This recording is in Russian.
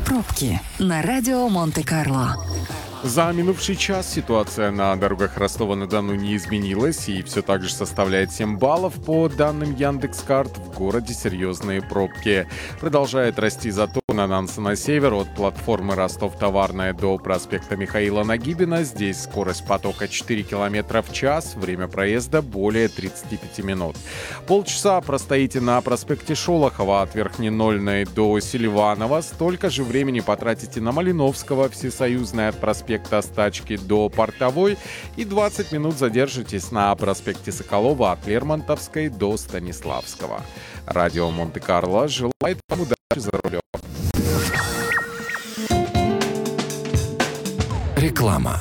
Пробки на радио Монте-Карло. За минувший час ситуация на дорогах Ростова-на-Дону не изменилась и все так же составляет 7 баллов. По данным Яндекс.Карт, в городе серьезные пробки. Продолжает расти затор на Нансена-Север от платформы Ростов-Товарная до проспекта Михаила Нагибина. Здесь скорость потока 4 км в час, время проезда более 35 минут. Полчаса простоите на проспекте Шолохова от Верхненольной до Селиванова. Столько же времени потратите на Малиновского, Всесоюзная от проспекта Стачки до Портовой, и 20 минут задержитесь на проспекте Соколова от Лермонтовской до Станиславского. Радио Монте-Карло желает вам удачи за рулем. Реклама.